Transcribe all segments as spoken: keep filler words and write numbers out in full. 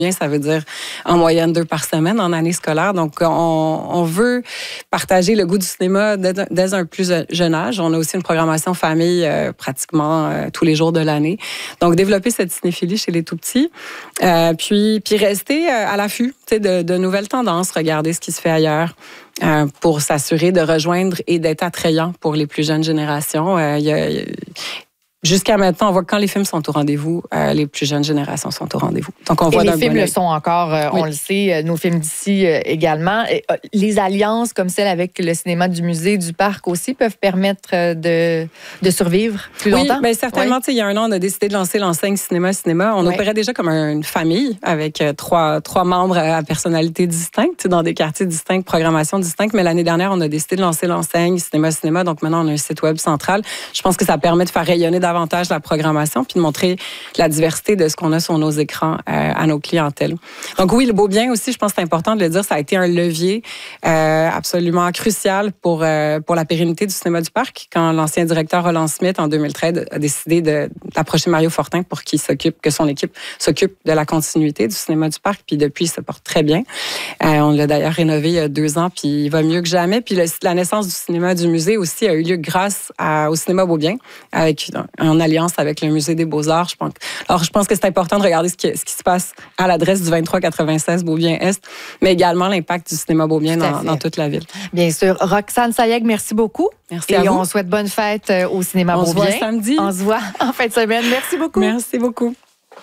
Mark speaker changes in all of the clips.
Speaker 1: Ça veut dire en moyenne deux par semaine en année scolaire. Donc, on, on veut partager le goût du cinéma dès, dès un plus jeune âge. On a aussi une programmation famille euh, pratiquement euh, tous les jours de l'année. Donc, développer cette cinéphilie chez les tout-petits. Euh, puis, puis rester euh, à l'affût de, de nouvelles tendances, regarder ce qui se fait ailleurs. Euh, pour s'assurer de rejoindre et d'être attrayant pour les plus jeunes générations. Euh, y a, y a, Jusqu'à maintenant, on voit que quand les films sont au rendez-vous, euh, les plus jeunes générations sont au rendez-vous. Donc, on voit
Speaker 2: et
Speaker 1: d'un
Speaker 2: les films
Speaker 1: bon
Speaker 2: le
Speaker 1: œil.
Speaker 2: sont encore, euh, on
Speaker 1: oui.
Speaker 2: le sait, nos films d'ici euh, également. Et, euh, les alliances comme celle avec le cinéma du musée, du parc aussi, peuvent permettre euh, de, de survivre plus
Speaker 1: oui,
Speaker 2: longtemps?
Speaker 1: Oui, bien certainement. Oui. Il y a un an, on a décidé de lancer l'enseigne cinéma-cinéma. On oui. opérait déjà comme une famille avec euh, trois, trois membres à personnalités distinctes dans des quartiers distincts, programmation distincte. Mais l'année dernière, on a décidé de lancer l'enseigne cinéma-cinéma. Donc maintenant, on a un site web central. Je pense que ça permet de faire rayonner davantage la programmation puis de montrer la diversité de ce qu'on a sur nos écrans euh, à nos clientèles. Donc oui, le beau bien aussi, je pense que c'est important de le dire, ça a été un levier euh, absolument crucial pour, euh, pour la pérennité du cinéma du parc. Quand l'ancien directeur Roland Smith, en deux mille treize, a décidé de, d'approcher Mario Fortin pour qu'il s'occupe, que son équipe s'occupe de la continuité du cinéma du parc, puis depuis, il se porte très bien. Euh, on l'a d'ailleurs rénové il y a deux ans, puis il va mieux que jamais. Puis le, la naissance du cinéma du musée aussi a eu lieu grâce à, au cinéma Beaubien, avec, en alliance avec le Musée des Beaux-Arts. Je pense. Alors, je pense que c'est important de regarder ce qui, ce qui se passe à l'adresse du vingt-trois quatre-vingt-seize Beaubien-Est, mais également l'impact du cinéma Beaubien dans, dans toute la ville.
Speaker 2: Bien sûr. Roxane Sayegh, merci beaucoup.
Speaker 1: Merci
Speaker 2: Et
Speaker 1: à vous.
Speaker 2: on souhaite bonne fête au cinéma
Speaker 1: on
Speaker 2: Beaubien.
Speaker 1: On se voit samedi.
Speaker 2: On se voit en fin de semaine. Merci beaucoup.
Speaker 1: Merci beaucoup.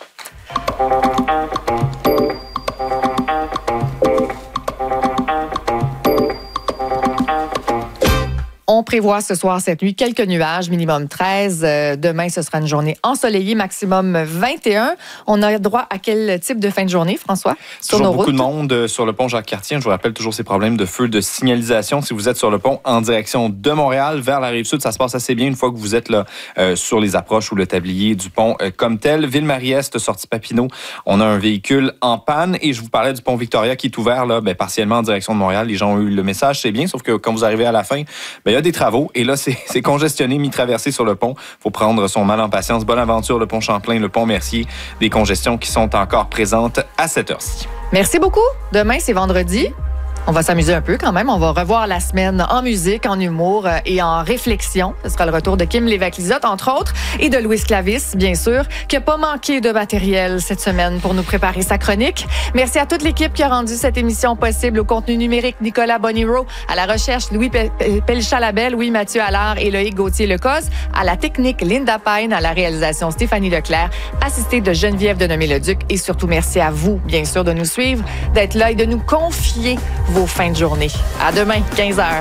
Speaker 2: On prévoit ce soir, cette nuit, quelques nuages, minimum treize. Euh, demain, ce sera une journée ensoleillée, maximum vingt et un. On a droit à quel type de fin de journée, François, sur
Speaker 3: toujours
Speaker 2: nos
Speaker 3: beaucoup
Speaker 2: routes?
Speaker 3: de monde sur le pont Jacques-Cartier. Je vous rappelle toujours ces problèmes de feu de signalisation. Si vous êtes sur le pont en direction de Montréal vers la Rive-Sud, ça se passe assez bien une fois que vous êtes là euh, sur les approches ou le tablier du pont euh, comme tel. Ville-Marie-Est, sortie Papineau, on a un véhicule en panne. Et je vous parlais du pont Victoria qui est ouvert là, ben, partiellement en direction de Montréal. Les gens ont eu le message, c'est bien, sauf que quand vous arrivez à la fin, ben, il y a des travaux et là, c'est, c'est congestionné, mi-traversé sur le pont. Il faut prendre son mal en patience. Bonne aventure, le pont Champlain, le pont Mercier. Des congestions qui sont encore présentes à cette heure-ci.
Speaker 2: Merci beaucoup. Demain, c'est vendredi. On va s'amuser un peu quand même. On va revoir la semaine en musique, en humour et en réflexion. Ce sera le retour de Kim Lévesque-Lizotte, entre autres, et de Louis Clavis, bien sûr, qui n'a pas manqué de matériel cette semaine pour nous préparer sa chronique. Merci à toute l'équipe qui a rendu cette émission possible. Au contenu numérique, Nicolas Boniro. À la recherche, Louis Pelchalabel, Louis-Mathieu Allard et Loïc Gauthier-Lecoz. À la technique, Linda Pine. À la réalisation, Stéphanie Leclerc. Assistée de Geneviève Denomé-Leduc. Et surtout, merci à vous, bien sûr, de nous suivre, d'être là et de nous confier vos fins de journée. À demain, quinze heures.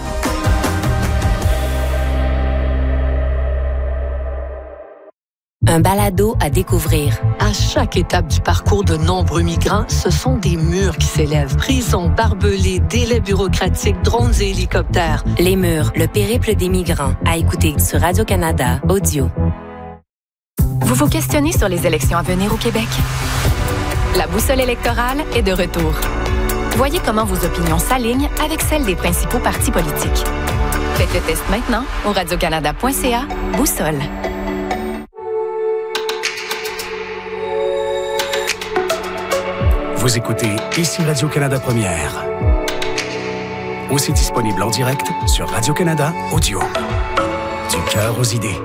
Speaker 4: Un balado à découvrir.
Speaker 5: À chaque étape du parcours de nombreux migrants, ce sont des murs qui s'élèvent. Prisons, barbelés, délais bureaucratiques, drones et hélicoptères.
Speaker 4: Les murs, le périple des migrants. À écouter sur Radio-Canada Audio.
Speaker 6: Vous vous questionnez sur les élections à venir au Québec? La boussole électorale est de retour. Voyez comment vos opinions s'alignent avec celles des principaux partis politiques. Faites le test maintenant au radiocanada point c a. Boussole.
Speaker 7: Vous écoutez ici Radio-Canada Première. Aussi disponible en direct sur Radio-Canada Audio. Du cœur aux idées.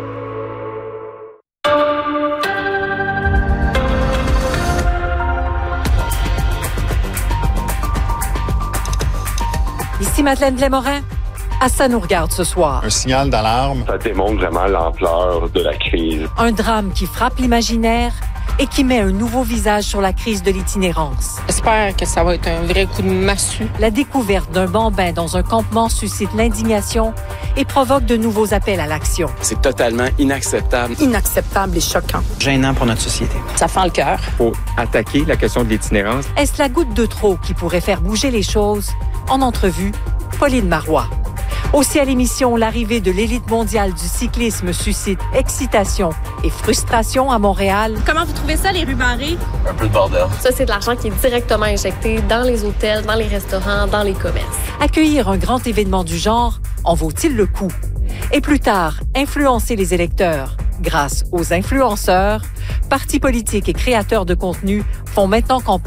Speaker 8: Ici Madeleine Blais-Morin. À ça nous regarde ce soir.
Speaker 9: Un signal d'alarme.
Speaker 10: Ça démontre vraiment l'ampleur de la crise.
Speaker 8: Un drame qui frappe l'imaginaire et qui met un nouveau visage sur la crise de l'itinérance.
Speaker 11: J'espère que ça va être un vrai coup de massue.
Speaker 8: La découverte d'un bambin dans un campement suscite l'indignation et provoque de nouveaux appels à l'action.
Speaker 12: C'est totalement inacceptable.
Speaker 13: Inacceptable et choquant.
Speaker 14: Gênant pour notre société.
Speaker 11: Ça fend le cœur.
Speaker 15: Faut attaquer la question de l'itinérance.
Speaker 8: Est-ce la goutte de trop qui pourrait faire bouger les choses? En entrevue, Pauline Marois. Aussi à l'émission, l'arrivée de l'élite mondiale du cyclisme suscite excitation et frustration à Montréal.
Speaker 16: Comment vous trouvez ça, les rues barrées?
Speaker 17: Un peu de bordel.
Speaker 18: Ça, c'est de l'argent qui est directement injecté dans les hôtels, dans les restaurants, dans les commerces.
Speaker 8: Accueillir un grand événement du genre, en vaut-il le coup? Et plus tard, influencer les électeurs. Grâce aux influenceurs, partis politiques et créateurs de contenu font maintenant campagne